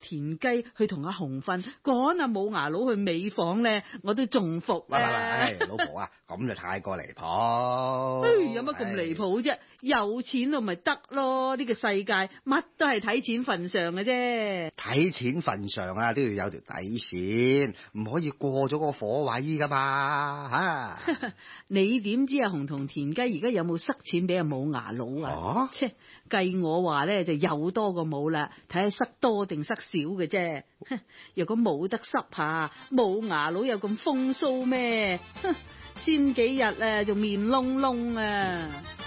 田雞去同阿紅瞓，趕阿冇牙佬去美房咧，我都仲服啊！ 老婆啊，咁就太過離譜。 有乜咁離譜啫？有錢咯咪得咯，呢個世界乜都係睇錢份上嘅啫。 睇錢份上啊，都要有條底線，唔可以過咗個火位噶嘛吓。 你點知阿紅同田雞而家有冇塞錢俾阿冇牙佬啊？切，計我話咧就有多過冇啦，睇下塞多定塞少嘅啫。若果冇得塞下，冇牙佬有咁風騷咩？先幾日啊，仲面窿窿啊！